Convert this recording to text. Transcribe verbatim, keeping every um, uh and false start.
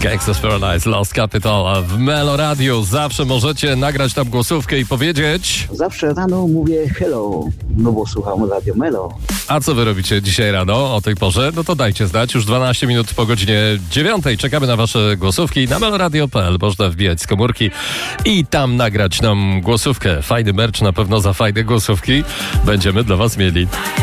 Gangsta's Paradise, Lost Capital w Melo Radio. Zawsze możecie nagrać tam głosówkę i powiedzieć... Zawsze rano mówię hello, no bo słucham Radio Melo. A co wy robicie dzisiaj rano o tej porze? No to dajcie znać. Już dwanaście minut po godzinie dziewiątej. Czekamy na wasze głosówki. Na meloradio kropka p l można wbijać z komórki i tam nagrać nam głosówkę. Fajny merch na pewno za fajne głosówki będziemy dla was mieli.